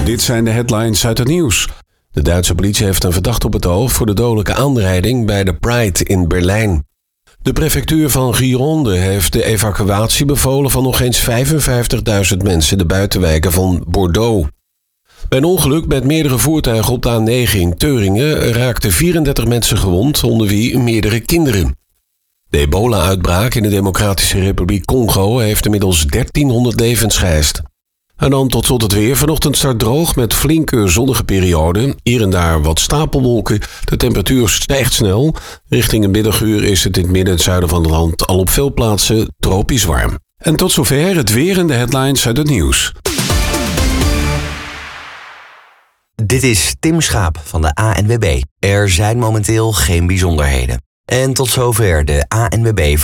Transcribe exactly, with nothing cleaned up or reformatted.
Dit zijn de headlines uit het nieuws. De Duitse politie heeft een verdachte op het oog voor de dodelijke aanrijding bij de Pride in Berlijn. De prefectuur van Gironde heeft de evacuatie bevolen van nog eens vijfenvijftigduizend mensen in de buitenwijken van Bordeaux. Bij een ongeluk met meerdere voertuigen op de A negen in Theuringen raakten vierendertig mensen gewond, onder wie meerdere kinderen. De ebola-uitbraak in de Democratische Republiek Congo heeft inmiddels dertienhonderd levens geëist. En dan tot slot het weer. Vanochtend start droog met flinke zonnige perioden. Hier en daar wat stapelwolken. De temperatuur stijgt snel. Richting het middaguur is het in het midden en het zuiden van het land al op veel plaatsen tropisch warm. En tot zover het weer en de headlines uit het nieuws. Dit is Tim Schaap van de A N W B. Er zijn momenteel geen bijzonderheden. En tot zover de A N W B